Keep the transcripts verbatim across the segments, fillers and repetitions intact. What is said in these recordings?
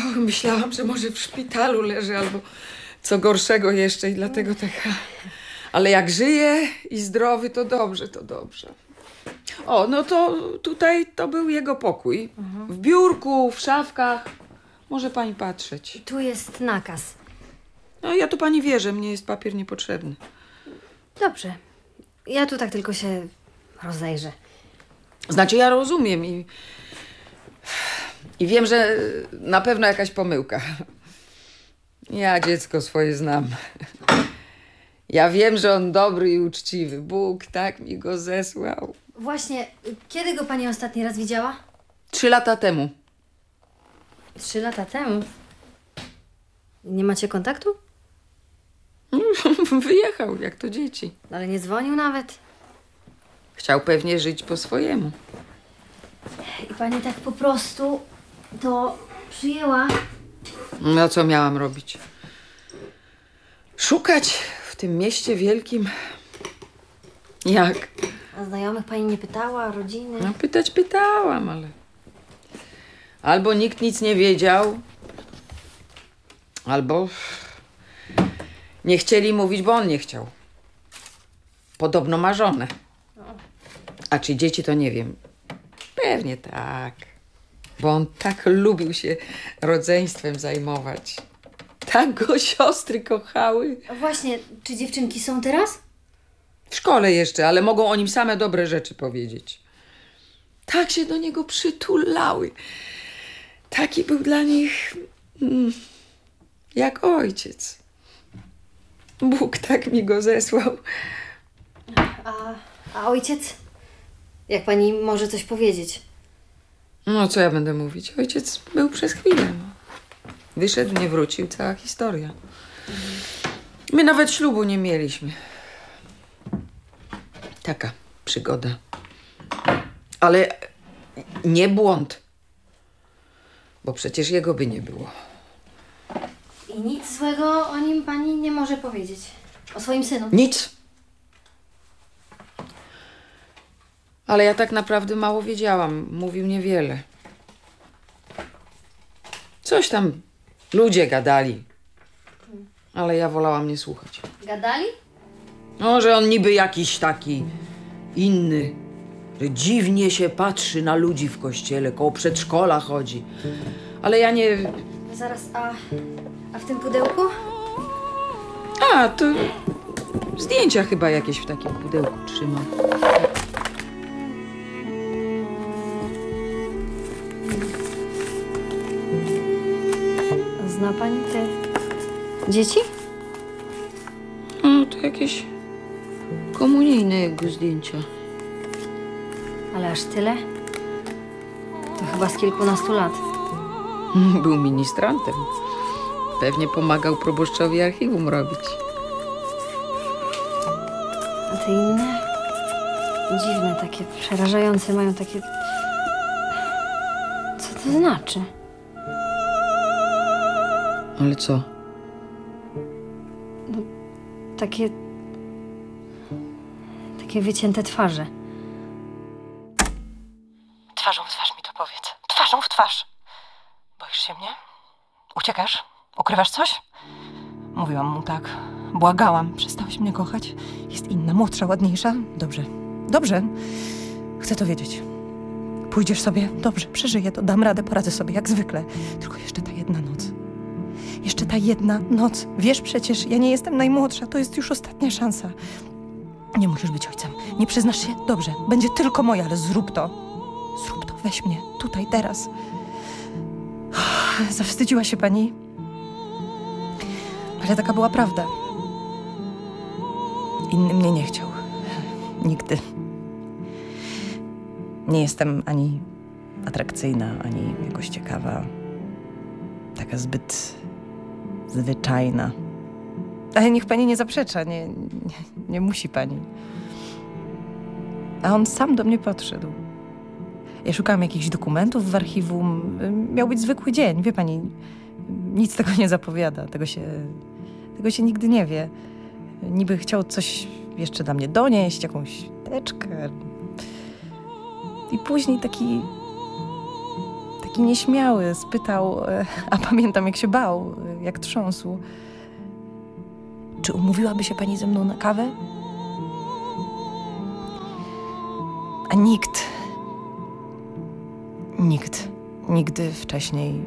myślałam, że może w szpitalu leży albo co gorszego jeszcze i dlatego taka... Ale jak żyje i zdrowy, to dobrze, to dobrze. O, no to tutaj to był jego pokój. Mhm. W biurku, w szafkach. Może pani patrzeć. Tu jest nakaz. No ja tu pani wierzę, mnie jest papier niepotrzebny. Dobrze. Ja tu tak tylko się rozejrzę. Znaczy ja rozumiem i... I wiem, że na pewno jakaś pomyłka. Ja dziecko swoje znam. Ja wiem, że on dobry i uczciwy. Bóg tak mi go zesłał. Właśnie, kiedy go pani ostatni raz widziała? Trzy lata temu. Trzy lata temu? Nie macie kontaktu? Wyjechał, jak to dzieci. Ale nie dzwonił nawet. Chciał pewnie żyć po swojemu. I pani tak po prostu to przyjęła? No co miałam robić? Szukać w tym mieście wielkim? Jak? A znajomych pani nie pytała, rodziny? No pytać pytałam, ale... Albo nikt nic nie wiedział, albo nie chcieli mówić, bo on nie chciał. Podobno ma żonę. A czy dzieci, to nie wiem. Pewnie tak. Bo on tak lubił się rodzeństwem zajmować. Tak go siostry kochały. A właśnie, czy dziewczynki są teraz? W szkole jeszcze, ale mogą o nim same dobre rzeczy powiedzieć. Tak się do niego przytulały. Taki był dla nich mm, jak ojciec. Bóg tak mi go zesłał. A, a ojciec? Jak pani może coś powiedzieć? No, co ja będę mówić? Ojciec był przez chwilę. No. Wyszedł, nie wrócił, cała historia. My nawet ślubu nie mieliśmy. Taka przygoda. Ale nie błąd. Bo przecież jego by nie było. I nic złego o nim pani nie może powiedzieć? O swoim synu? Nic. Ale ja tak naprawdę mało wiedziałam. Mówił niewiele. Coś tam ludzie gadali. Ale ja wolałam nie słuchać. Gadali? No, że on niby jakiś taki inny. Że dziwnie się patrzy na ludzi w kościele, koło przedszkola chodzi. Ale ja nie... Zaraz, a, a w tym pudełku? A, to zdjęcia chyba jakieś w takim pudełku trzyma. Zna pani te dzieci? No, to jakieś komunijne jego zdjęcia. Ale aż tyle? To chyba z kilkunastu lat. Był ministrantem. Pewnie pomagał proboszczowi archiwum robić. A te inne? Dziwne, takie przerażające, mają takie... Co to znaczy? Ale co? No, takie... Takie wycięte twarze. Twarzą w twarz mi to powiedz. Twarzą w twarz. Boisz się mnie? Uciekasz? Ukrywasz coś? Mówiłam mu tak. Błagałam. Przestałeś mnie kochać? Jest inna, młodsza, ładniejsza? Dobrze. Dobrze. Chcę to wiedzieć. Pójdziesz sobie? Dobrze, przeżyję to. Dam radę, poradzę sobie, jak zwykle. Tylko jeszcze ta jedna noc. Jeszcze ta jedna noc. Wiesz przecież, ja nie jestem najmłodsza. To jest już ostatnia szansa. Nie musisz być ojcem. Nie przyznasz się? Dobrze. Będzie tylko moja, ale zrób to. Zrób to. Weź mnie. Tutaj, teraz. Zawstydziła się pani? Ale taka była prawda. Inny mnie nie chciał. Nigdy. Nie jestem ani atrakcyjna, ani jakoś ciekawa. Taka zbyt zwyczajna. Ale niech pani nie zaprzecza. Nie, nie, nie musi pani. A on sam do mnie podszedł. Ja szukałam jakichś dokumentów w archiwum. Miał być zwykły dzień, wie pani. Nic tego nie zapowiada. Tego się, tego się nigdy nie wie. Niby chciał coś jeszcze dla mnie donieść, jakąś teczkę. I później taki... taki taki nieśmiały, spytał, e, a pamiętam jak się bał, e, jak trząsł. Czy umówiłaby się pani ze mną na kawę? A nikt, nikt, nigdy wcześniej...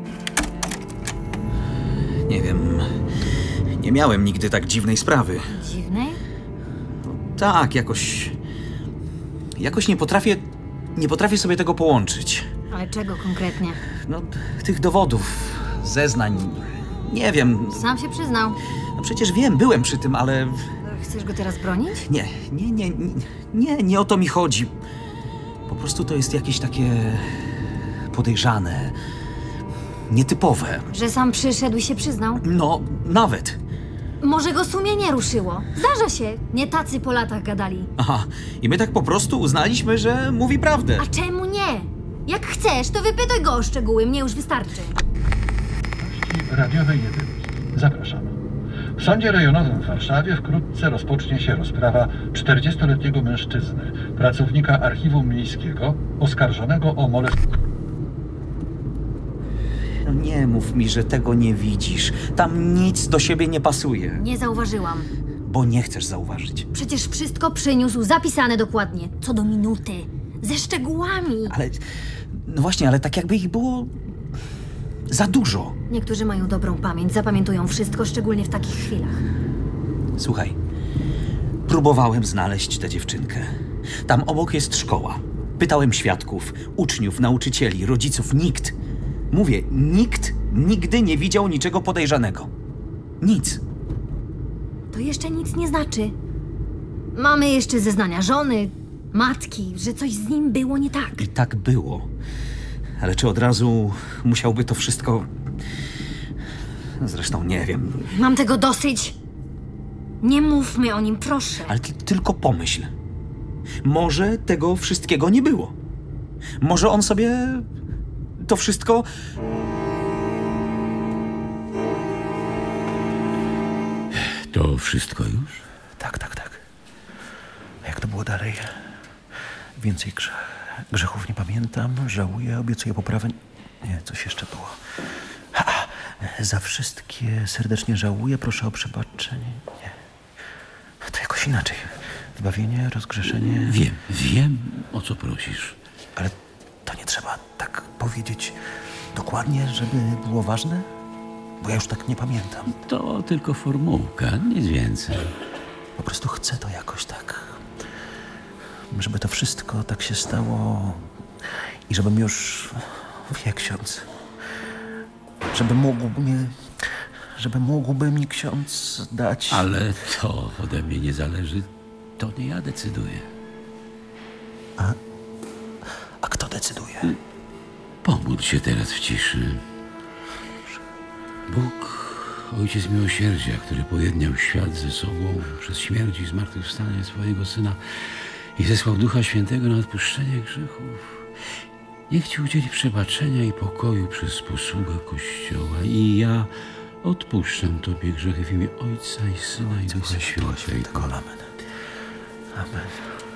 Nie wiem, nie miałem nigdy tak dziwnej sprawy. Dziwnej? Tak, jakoś... Jakoś nie potrafię... Nie potrafię sobie tego połączyć. Ale czego konkretnie? No, tych dowodów, zeznań... Nie wiem. Sam się przyznał. No przecież wiem, byłem przy tym, ale... Chcesz go teraz bronić? Nie, nie, nie, nie, nie, nie o to mi chodzi. Po prostu to jest jakieś takie... podejrzane... nietypowe. Że sam przyszedł i się przyznał? No, nawet. Może go sumienie ruszyło. Zdarza się. Nie tacy po latach gadali. Aha, i my tak po prostu uznaliśmy, że mówi prawdę. A czemu nie? Jak chcesz, to wypytaj go o szczegóły. Mnie już wystarczy. Radiowej jedynki. Zapraszam. W Sądzie Rejonowym w Warszawie wkrótce rozpocznie się rozprawa czterdziestoletniego mężczyzny, pracownika Archiwum Miejskiego, oskarżonego o molestowanie. No nie mów mi, że tego nie widzisz. Tam nic do siebie nie pasuje. Nie zauważyłam. Bo nie chcesz zauważyć. Przecież wszystko przyniósł zapisane dokładnie. Co do minuty. Ze szczegółami. Ale... No właśnie, ale tak jakby ich było... za dużo. Niektórzy mają dobrą pamięć. Zapamiętują wszystko, szczególnie w takich chwilach. Słuchaj, próbowałem znaleźć tę dziewczynkę. Tam obok jest szkoła. Pytałem świadków, uczniów, nauczycieli, rodziców. Nikt. Mówię, nikt nigdy nie widział niczego podejrzanego. Nic. To jeszcze nic nie znaczy. Mamy jeszcze zeznania żony, matki, że coś z nim było nie tak. I tak było. Ale czy od razu musiałby to wszystko... Zresztą nie wiem. Mam tego dosyć. Nie mówmy o nim, proszę. Ale ty tylko pomyśl. Może tego wszystkiego nie było. Może on sobie to wszystko... To wszystko już? Tak, tak, tak. A jak to było dalej? Więcej grze grzechów nie pamiętam, żałuję, obiecuję poprawę. Nie, coś jeszcze było. Ha, za wszystkie serdecznie żałuję, proszę o przebaczenie. Nie. To jakoś inaczej. Wybawienie, rozgrzeszenie... Wiem, wiem, o co prosisz. Ale to nie trzeba tak powiedzieć dokładnie, żeby było ważne? Bo ja już tak nie pamiętam. To tylko formułka, nic więcej. Po prostu chcę to jakoś tak... Żeby to wszystko tak się stało i żebym już... Wie ksiądz... Żeby mógł mnie... Żeby mógłby mi ksiądz dać... Ale to ode mnie nie zależy. To nie ja decyduję. A, a kto decyduje? Pomódl się teraz w ciszy. Bóg, Ojciec miłosierdzia, który pojednał świat ze sobą przez śmierć i zmartwychwstanie swojego Syna i zesłał Ducha Świętego na odpuszczenie grzechów, niech Ci udzieli przebaczenia i pokoju przez posługę Kościoła. I ja odpuszczam Tobie grzechy w imię Ojca i Syna i Ducha Świętego. Amen. Amen.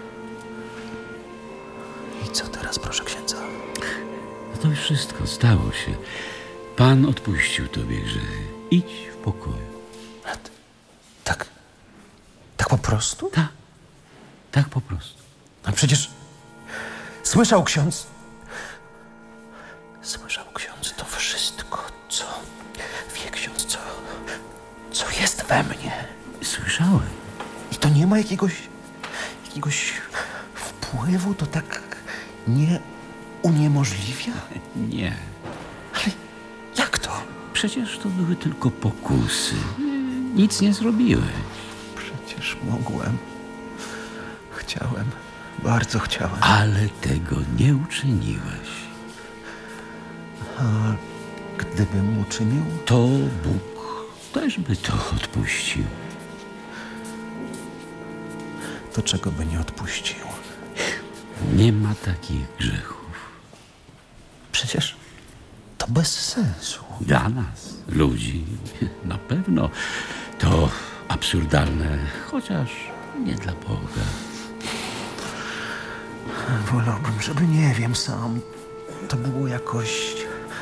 I co teraz, proszę księdza? No to już wszystko stało się. Pan odpuścił Tobie grzechy. Idź w pokoju. Tak? Tak po prostu? Tak. Tak po prostu. A przecież słyszał ksiądz... Słyszał ksiądz to wszystko, co... Wie ksiądz, co... Co jest we mnie. Słyszałem. I to nie ma jakiegoś... Jakiegoś wpływu, to tak nie uniemożliwia? Nie. Ale jak to? Przecież to były tylko pokusy. Nic nie zrobiłeś. Przecież mogłem. Chciałem. Bardzo chciałem. Ale tego nie uczyniłeś. A gdybym uczynił? To Bóg też by to odpuścił. To czego by nie odpuścił? Nie ma takich grzechów. Przecież to bez sensu. Dla nas, ludzi, na pewno to absurdalne, chociaż nie dla Boga. Wolałbym, żeby nie wiem sam. To było jakoś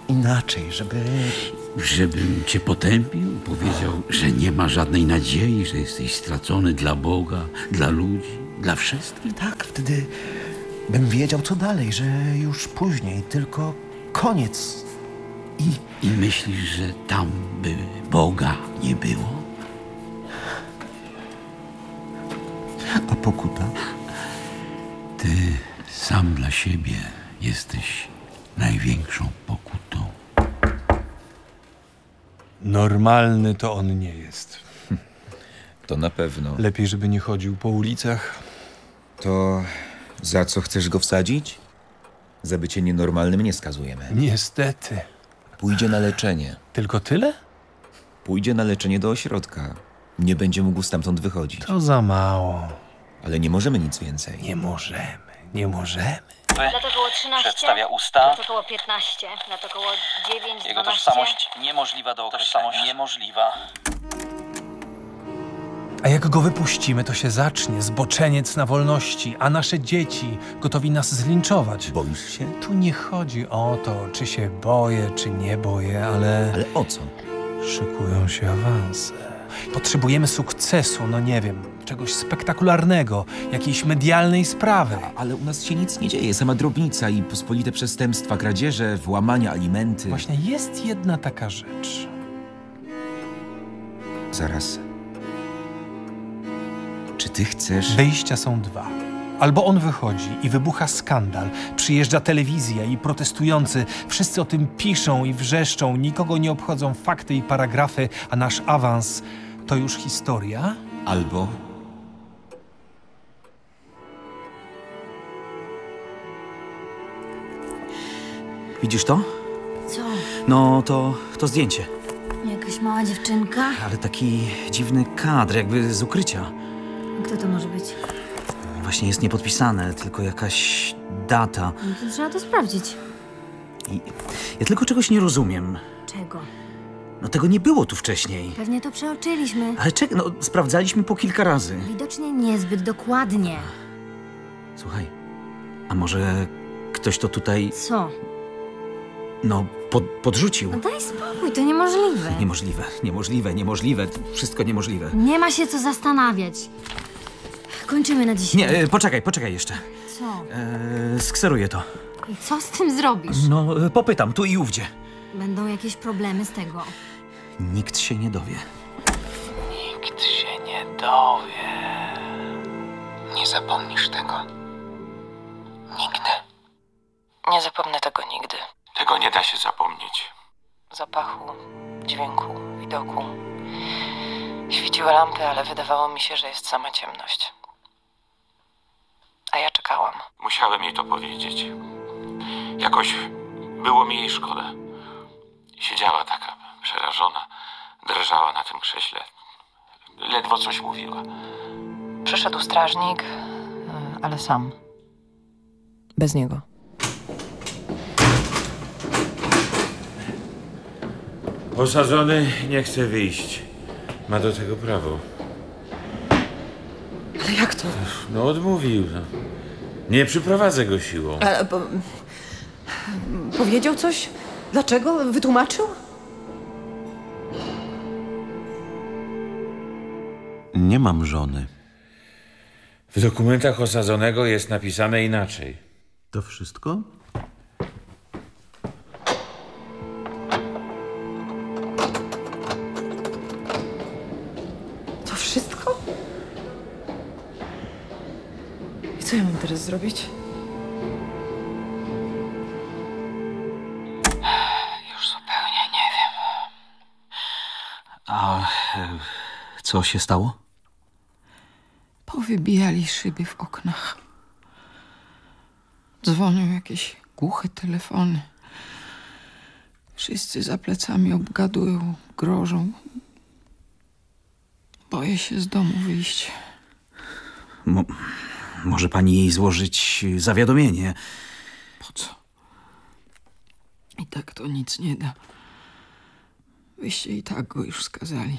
inaczej, żeby... Żebym cię potępił, powiedział, że nie ma żadnej nadziei, że jesteś stracony dla Boga, dla ludzi, dla wszystkich. Tak, wtedy bym wiedział, co dalej, że już później, tylko koniec. I I myślisz, że tam by Boga nie było? a pokuta? Ty sam dla siebie jesteś największą pokutą. Normalny to on nie jest. To na pewno. Lepiej, żeby nie chodził po ulicach. To za co chcesz go wsadzić? Za bycie nienormalnym nie skazujemy. Niestety. Pójdzie na leczenie. Tylko tyle? Pójdzie na leczenie do ośrodka. Nie będzie mógł stamtąd wychodzić. To za mało. Ale nie możemy nic więcej. Nie możemy, nie możemy. Lat około trzynaście. Przedstawia usta. Lat około piętnaście. Lat około dziewięć, Jego dwanaście. tożsamość niemożliwa do określenia. Niemożliwa. A jak go wypuścimy, to się zacznie zboczeniec na wolności, a nasze dzieci gotowi nas zlinczować. Boisz się? Tu nie chodzi o to, czy się boję, czy nie boję, ale... Ale o co? Szykują się awanse. Potrzebujemy sukcesu, no nie wiem, czegoś spektakularnego, jakiejś medialnej sprawy. Ale u nas się nic nie dzieje. Sama drobnica i pospolite przestępstwa, kradzieże, włamania, alimenty. Właśnie jest jedna taka rzecz. Zaraz. Czy ty chcesz... Wyjścia są dwa. Albo on wychodzi i wybucha skandal, przyjeżdża telewizja i protestujący, wszyscy o tym piszą i wrzeszczą, nikogo nie obchodzą fakty i paragrafy, a nasz awans to już historia? Albo... Widzisz to? Co? No, to, to zdjęcie. Jakaś mała dziewczynka? Ale taki dziwny kadr, jakby z ukrycia. Kto to może być? Właśnie jest niepodpisane, tylko jakaś data. No to trzeba to sprawdzić. I ja tylko czegoś nie rozumiem. Czego? No tego nie było tu wcześniej. Pewnie to przeoczyliśmy. Ale czekaj, no sprawdzaliśmy po kilka razy. Widocznie niezbyt dokładnie. Słuchaj, a może ktoś to tutaj, Co? no, pod, podrzucił? No daj spokój, to niemożliwe. Niemożliwe, niemożliwe, niemożliwe. Wszystko niemożliwe. Nie ma się co zastanawiać. Kończymy na dzisiaj. Nie, e, poczekaj, poczekaj jeszcze. Co? E, skseruję to. I co z tym zrobisz? No, e, popytam, tu i ówdzie. Będą jakieś problemy z tego. Nikt się nie dowie. Nikt się nie dowie. Nie zapomnisz tego. Nigdy. Nie zapomnę tego nigdy. Tego nie da się zapomnieć. Zapachu, dźwięku, widoku. Świeciły lampy, ale wydawało mi się, że jest sama ciemność. A ja czekałam. Musiałem jej to powiedzieć. Jakoś było mi jej szkoda. Siedziała taka przerażona, drżała na tym krześle. Ledwo coś mówiła. Przyszedł strażnik, ale sam. Bez niego. Osadzony nie chce wyjść. Ma do tego prawo. Ale jak to? No odmówił. No. Nie przyprowadzę go siłą. Ale, bo, powiedział coś? Dlaczego? Wytłumaczył? Nie mam żony. W dokumentach osadzonego jest napisane inaczej. To wszystko? To wszystko? I co ja mam teraz zrobić? Już zupełnie nie wiem. A e, co się stało? Powybijali szyby w oknach. Dzwonią jakieś głuche telefony. Wszyscy za plecami obgadują, grożą. Boję się z domu wyjść. Mo, może pani jej złożyć zawiadomienie? Po co? I tak to nic nie da. Wyście i tak go już skazali.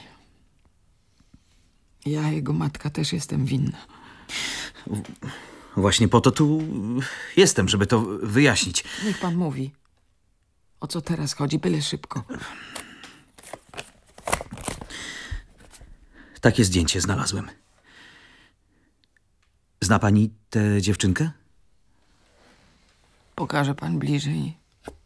Ja, jego matka, też jestem winna. Właśnie po to tu jestem, żeby to wyjaśnić. Niech pan mówi. O co teraz chodzi? Byle szybko. Takie zdjęcie znalazłem. Zna pani tę dziewczynkę? Pokaże pan bliżej.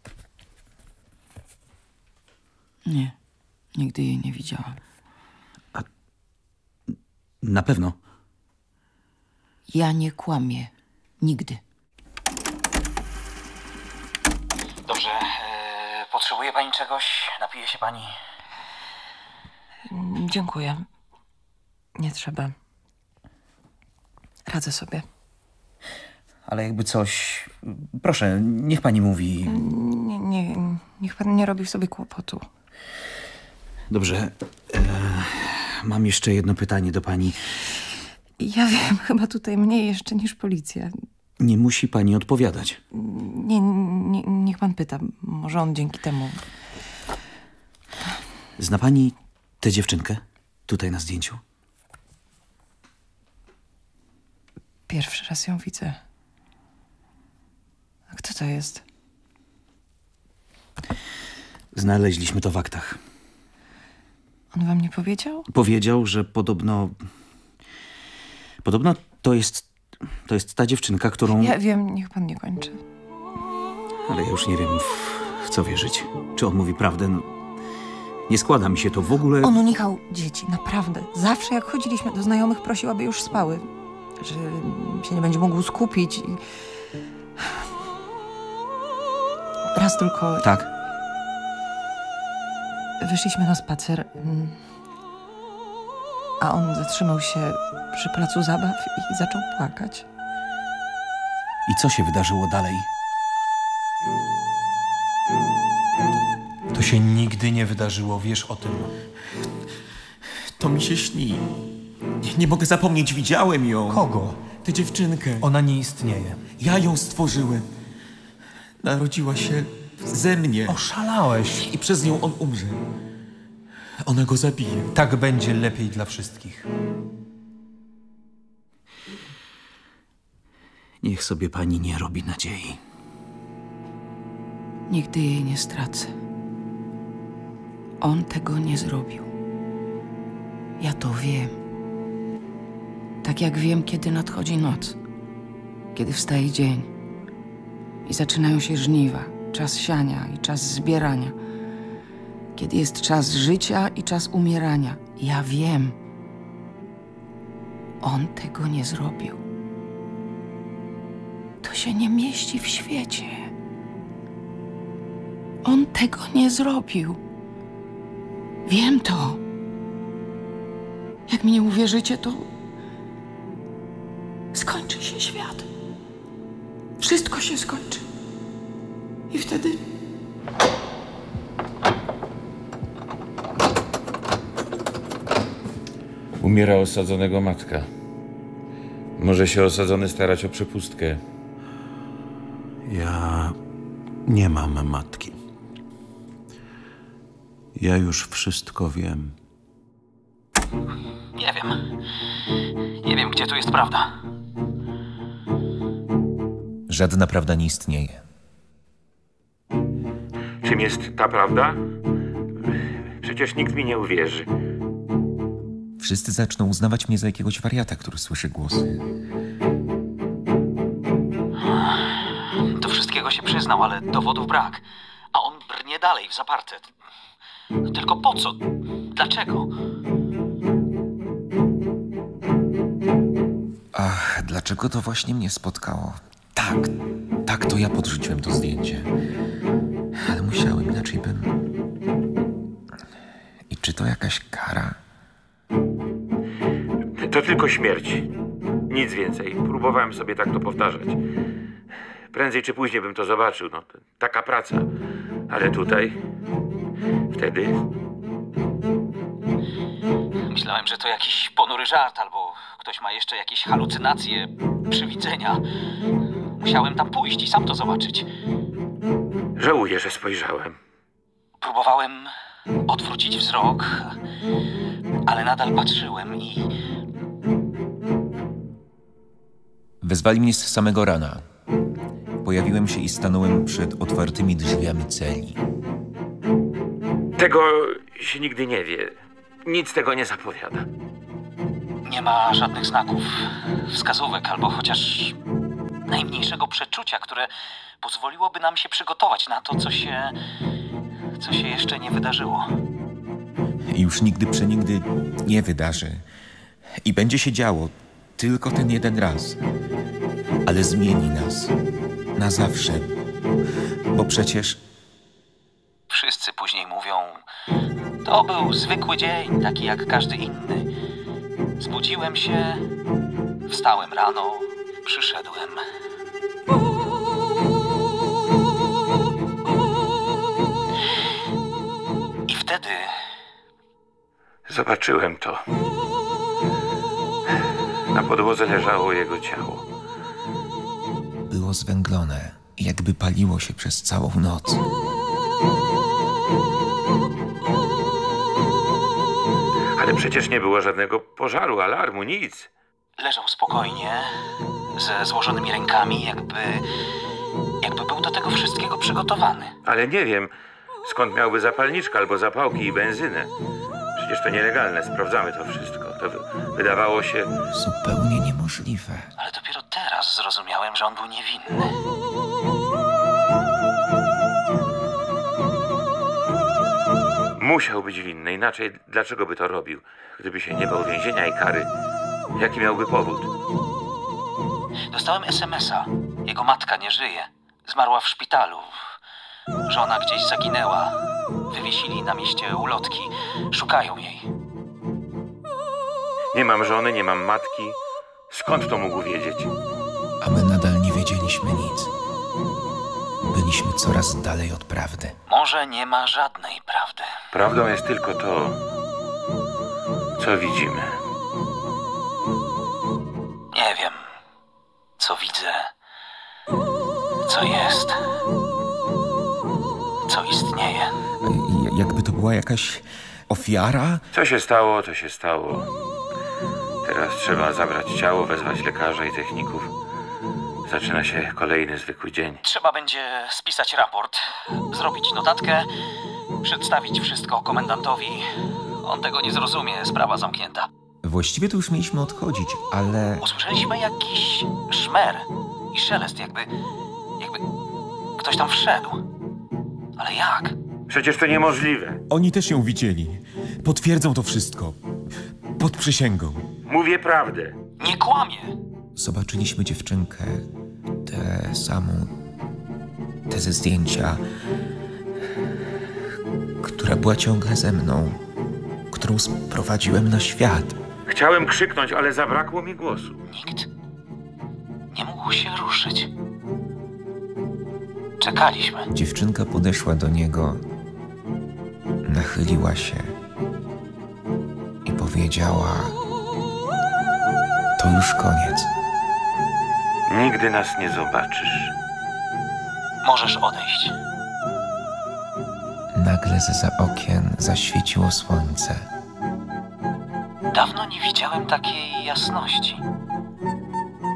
Nie, nigdy jej nie widziałam. A na pewno? Ja nie kłamię. Nigdy. Dobrze. E, potrzebuje pani czegoś? Napije się pani? Dziękuję. Nie trzeba. Radzę sobie. Ale jakby coś... Proszę, niech pani mówi. Nie, nie, niech pan nie robi sobie kłopotu. Dobrze. E, mam jeszcze jedno pytanie do pani. Ja wiem, chyba tutaj mniej jeszcze niż policja. Nie musi pani odpowiadać. Nie, nie, niech pan pyta. Może on dzięki temu... Zna pani tę dziewczynkę? Tutaj na zdjęciu? Pierwszy raz ją widzę. A kto to jest? Znaleźliśmy to w aktach. On wam nie powiedział? Powiedział, że podobno... Podobno to jest... To jest ta dziewczynka, którą... Ja wiem, niech pan nie kończy. Ale ja już nie wiem, w, w co wierzyć. Czy on mówi prawdę? No, nie składa mi się to w ogóle... On unikał dzieci, naprawdę. Zawsze jak chodziliśmy do znajomych, prosił, aby już spały. Że się nie będzie mógł skupić. I... Raz tylko... Tak. Wyszliśmy na spacer, a on zatrzymał się przy placu zabaw i zaczął płakać. I co się wydarzyło dalej? To się nigdy nie wydarzyło, wiesz o tym. To mi się śni. Nie, nie mogę zapomnieć, widziałem ją. Kogo? Tę dziewczynkę. Ona nie istnieje. Ja ją stworzyłem. Narodziła się ze mnie. Oszalałeś. I przez nią on umrze. Ona go zabije. Tak będzie lepiej dla wszystkich. Niech sobie pani nie robi nadziei. Nigdy jej nie stracę. On tego nie zrobił. Ja to wiem. Tak jak wiem, kiedy nadchodzi noc. Kiedy wstaje dzień. I zaczynają się żniwa. Czas siania i czas zbierania. Kiedy jest czas życia i czas umierania. Ja wiem. On tego nie zrobił. To się nie mieści w świecie. On tego nie zrobił. Wiem to. Jak mi nie uwierzycie, to skończy się świat. Wszystko się skończy. I wtedy... Umiera osadzonego matka. Może się osadzony starać o przepustkę. Ja nie mam matki. Ja już wszystko wiem. Nie wiem. Nie wiem, gdzie tu jest prawda. Żadna prawda nie istnieje. Czym jest ta prawda? Przecież nikt mi nie uwierzy. Wszyscy zaczną uznawać mnie za jakiegoś wariata, który słyszy głosy. Do wszystkiego się przyznał, ale dowodów brak. A on brnie dalej w zaparte. Tylko po co? Dlaczego? Ach, dlaczego to właśnie mnie spotkało? Tak, tak, to ja podrzuciłem to zdjęcie. Ale musiałem, inaczej bym... I czy to jakaś kara? To tylko śmierć. Nic więcej. Próbowałem sobie tak to powtarzać. Prędzej czy później bym to zobaczył. No, taka praca. Ale tutaj... Wtedy... Myślałem, że to jakiś ponury żart, albo ktoś ma jeszcze jakieś halucynacje, przywidzenia. Musiałem tam pójść i sam to zobaczyć. Żałuję, że spojrzałem. Próbowałem odwrócić wzrok, ale nadal patrzyłem i... Wezwali mnie z samego rana. Pojawiłem się i stanąłem przed otwartymi drzwiami celi. Tego się nigdy nie wie. Nic tego nie zapowiada. Nie ma żadnych znaków, wskazówek albo chociaż najmniejszego przeczucia, które pozwoliłoby nam się przygotować na to, co się... co się jeszcze nie wydarzyło. I już nigdy przenigdy nie wydarzy. I będzie się działo tylko ten jeden raz. Ale zmieni nas. Na zawsze. Bo przecież... Wszyscy później mówią, to był zwykły dzień, taki jak każdy inny. Zbudziłem się, wstałem rano, przyszedłem. I wtedy... Zobaczyłem to. Na podłodze leżało jego ciało. Było zwęglone, jakby paliło się przez całą noc. Ale przecież nie było żadnego pożaru, alarmu, nic. Leżał spokojnie, ze złożonymi rękami, jakby... jakby był do tego wszystkiego przygotowany. Ale nie wiem, skąd miałby zapalniczkę albo zapałki i benzynę. Przecież to nielegalne, sprawdzamy to wszystko. To wy- wydawało się... Zupełnie niemożliwe. Ale dopiero teraz zrozumiałem, że on był niewinny. Musiał być winny, inaczej dlaczego by to robił? Gdyby się nie bał więzienia i kary, jaki miałby powód? Dostałem es em es a. Jego matka nie żyje. Zmarła w szpitalu. Żona gdzieś zaginęła. Wywiesili na mieście ulotki. Szukają jej. Nie mam żony, nie mam matki. Skąd to mógł wiedzieć? A my nadal nie wiedzieliśmy nic. Byliśmy coraz dalej od prawdy. Może nie ma żadnej prawdy. Prawdą jest tylko to, co widzimy. Nie wiem, co widzę, co jest, co istnieje. J- jakby to była jakaś ofiara? Co się stało, to się stało. Teraz trzeba zabrać ciało, wezwać lekarza i techników. Zaczyna się kolejny zwykły dzień. Trzeba będzie spisać raport, zrobić notatkę, przedstawić wszystko komendantowi. On tego nie zrozumie, sprawa zamknięta. Właściwie to już mieliśmy odchodzić, ale... Usłyszeliśmy jakiś szmer i szelest, jakby... jakby ktoś tam wszedł. Ale jak? Przecież to niemożliwe. Oni też ją widzieli. Potwierdzą to wszystko. Pod przysięgą. Mówię prawdę. Nie kłamie. Zobaczyliśmy dziewczynkę. Tę samą... Tę ze zdjęcia. Która była ciągle ze mną. Którą sprowadziłem na świat. Chciałem krzyknąć, ale zabrakło mi głosu. Nikt nie mógł się ruszyć. Czekaliśmy. Dziewczynka podeszła do niego. Nachyliła się. I powiedziała... To już koniec. Nigdy nas nie zobaczysz. Możesz odejść. Nagle zza okien zaświeciło słońce. Dawno nie widziałem takiej jasności.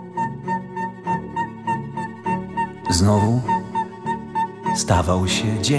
Znowu stawał się dzień.